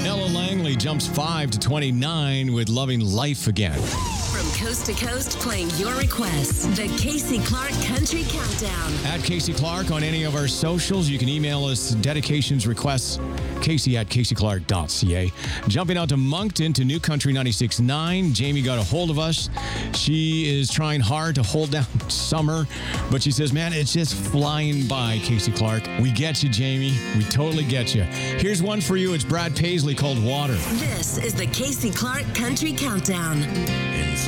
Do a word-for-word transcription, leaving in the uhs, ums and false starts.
Ella Langley jumps five to twenty-nine with Loving Life Again. From coast to coast, playing your requests. The Casey Clark Country Countdown. At Casey Clark on any of our socials. You can email us dedications, requests, Casey at casey clark dot c a. Jumping out to Moncton to New Country ninety-six point nine. Jamie got a hold of us. She is trying hard to hold down summer, but she says, man, it's just flying by, Casey Clark. We get you, Jamie. We totally get you. Here's one for you. It's Brad Paisley called Water. This is the Casey Clark Country Countdown.